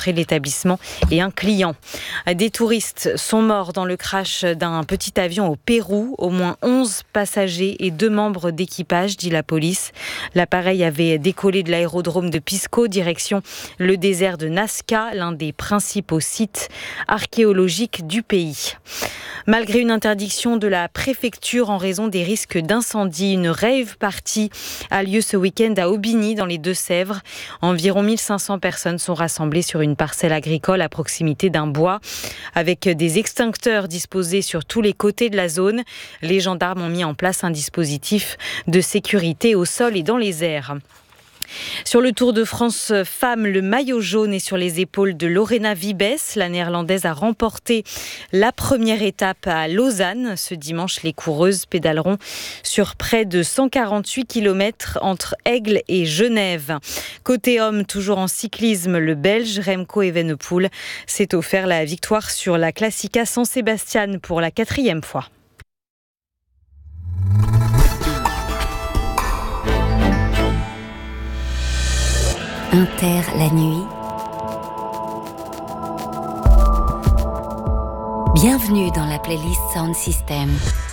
d'entrée de l'établissement et un client. Des touristes sont morts dans le crash d'un petit avion au Pérou. Au moins 11 passagers et 2 membres d'équipage, dit la police. L'appareil avait décollé de l'aérodrome de Pisco, direction le désert de Nazca, l'un des principaux sites archéologiques du pays. Malgré une interdiction de la préfecture en raison des risques d'incendie, une rave party a lieu ce week-end à Aubigny, dans les Deux-Sèvres. Environ 1500 personnes sont rassemblées sur une parcelle agricole à proximité d'un bois, avec des extincteurs disposés sur tous les côtés de la zone. Les gendarmes ont mis en place un dispositif de sécurité au sol et dans les airs. Sur le Tour de France femmes, le maillot jaune est sur les épaules de Lorena Wiebes. La néerlandaise a remporté la première étape à Lausanne. Ce dimanche, les coureuses pédaleront sur près de 148 km entre Aigle et Genève. Côté homme, toujours en cyclisme, le Belge Remco Evenepoel s'est offert la victoire sur la Classica San Sebastian pour la 4e fois. Inter la nuit. Bienvenue dans la playlist Sound System.